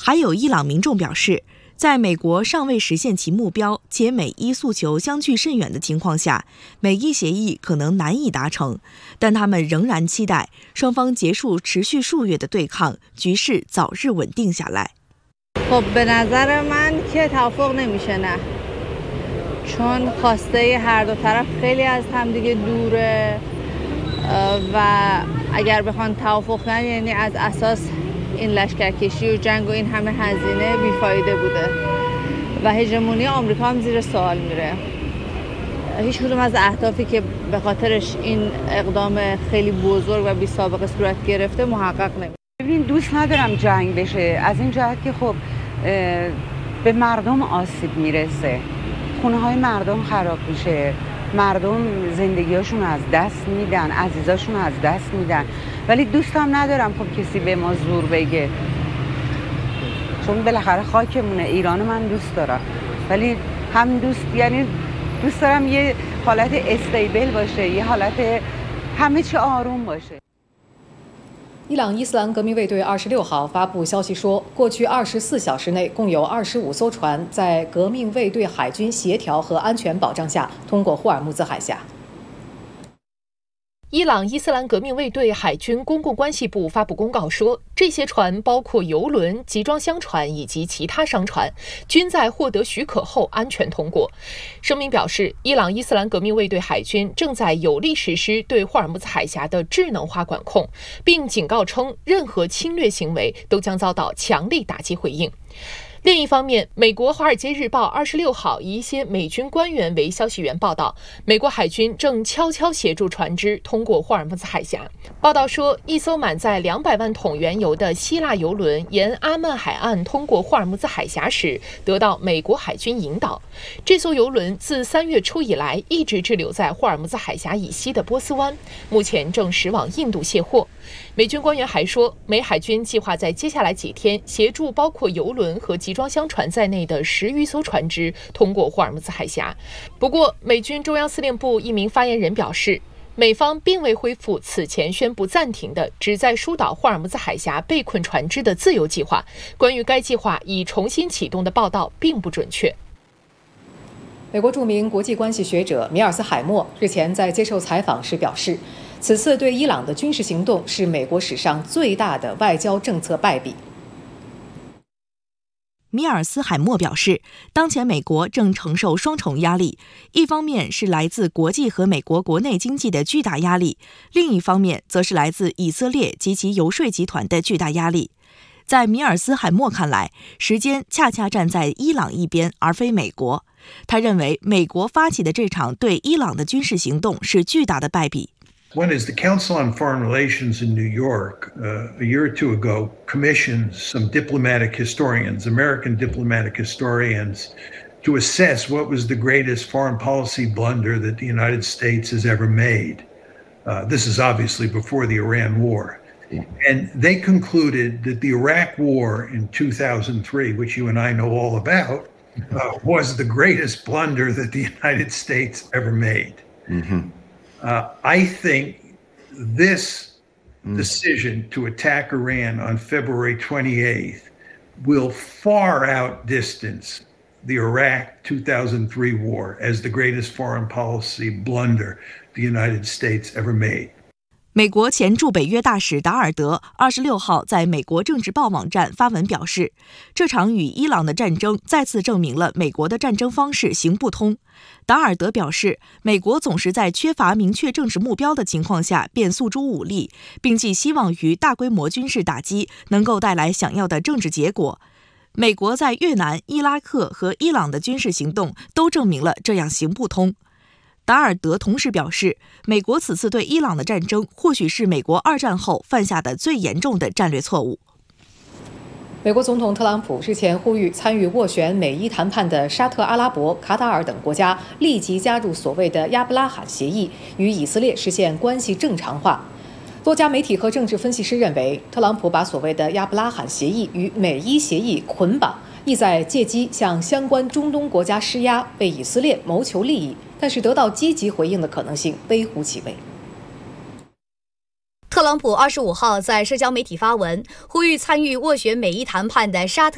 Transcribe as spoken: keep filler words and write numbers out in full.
还有伊朗民众表示，在美国尚未实现其目标且美伊诉求相距甚远的情况下，美伊协议可能难以达成，但他们仍然期待双方结束持续数月的对抗，局势早日稳定下来。 خب به نظر من که توافق نمیشه نه چون خواسته هر دو طرف خیلی از همدیگه دوره و اگر بخوان توافق کنن یعنی از اساس این لشکرکشی و جنگ و این همه هزینه بیفایده بوده و هژمونی آمریکا هم زیر سوال میره. هیچ کدوم از اهدافی که به خاطرش این اقدام خیلی بزرگ و بی سابقه صورت گرفته محقق نمیشه. ببین دوست ندارم جنگ بشه، از این جهت که خب به مردم آسیب میرسه، خونه های مردم خراب میشه، مردم زندگیاشون از دست میدن، عزیزاشون از دست میدن، ولی دوستم ندارم خب کسی به ما زور بگه، چون بالاخره خاکمونه. ایران من دوست دارم، ولی هم دوست یعنی دوست دارم یه حالت استیبل باشه، یه حالت همه چی آروم باشه。 伊朗伊斯兰革命卫队二十六号发布消息说，过去二十四小时内，共有二十五艘船在革命卫队海军协调和安全保障下通过霍尔木兹海峡。伊朗伊斯兰革命卫队海军公共关系部发布公告说，这些船包括油轮、集装箱船以及其他商船，均在获得许可后安全通过。声明表示，伊朗伊斯兰革命卫队海军正在有力实施对霍尔木兹海峡的智能化管控，并警告称，任何侵略行为都将遭到强力打击回应。另一方面，美国《华尔街日报》二十六号以一些美军官员为消息源报道，美国海军正悄悄协助船只通过霍尔木兹海峡。报道说，一艘满载两百万桶原油的希腊油轮沿阿曼海岸通过霍尔木兹海峡时，得到美国海军引导。这艘油轮自三月初以来一直滞留在霍尔木兹海峡以西的波斯湾，目前正驶往印度卸货。美军官员还说，美海军计划在接下来几天协助包括油轮和集装箱船在内的十余艘船只通过霍尔木兹海峡。不过，美军中央司令部一名发言人表示，美方并未恢复此前宣布暂停的旨在疏导霍尔木兹海峡被困船只的自由计划。关于该计划已重新启动的报道并不准确。美国著名国际关系学者米尔斯海默日前在接受采访时表示，此次对伊朗的军事行动是美国史上最大的外交政策败笔。 米尔斯海默表示，当前美国正承受双重压力，一方面是来自国际和美国国内经济的巨大压力，另一方面则是来自以色列及其游说集团的巨大压力。在米尔斯海默看来，时间恰恰站在伊朗一边，而非美国。他认为，美国发起的这场对伊朗的军事行动是巨大的败笔。 One is the Council on Foreign Relations in New York, uh, a year or two ago, commissioned some diplomatic historians, American diplomatic historians, to assess what was the greatest foreign policy blunder that the United States has ever made. Uh, this is obviously before the Iran war. And they concluded that the Iraq war in two thousand three, which you and I know all about, uh, was the greatest blunder that the United States ever made. Mm-hmm. Uh, I think this decision to attack Iran on February twenty-eighth will far outdistance the Iraq two thousand three war as the greatest foreign policy blunder the United States ever made. 美国前驻北约大使达尔德二十六号在美国政治报网站发文表示，这场与伊朗的战争再次证明了美国的战争方式行不通。达尔德表示，美国总是在缺乏明确政治目标的情况下便诉诸武力，并寄希望于大规模军事打击能够带来想要的政治结果。美国在越南、伊拉克和伊朗的军事行动都证明了这样行不通。达尔德同时表示，美国此次对伊朗的战争或许是美国二战后犯下的最严重的战略错误。 美国总统特朗普日前呼吁参与斡旋美伊谈判的沙特阿拉伯、卡塔尔等国家立即加入所谓的亚布拉罕协议，与以色列实现关系正常化。多家媒体和政治分析师认为，特朗普把所谓的亚布拉罕协议与美伊协议捆绑，意在借机向相关中东国家施压，为以色列谋求利益，但是得到积极回应的可能性微乎其微。 特朗普二十五号在社交媒体发文，呼吁参与斡旋美伊谈判的沙特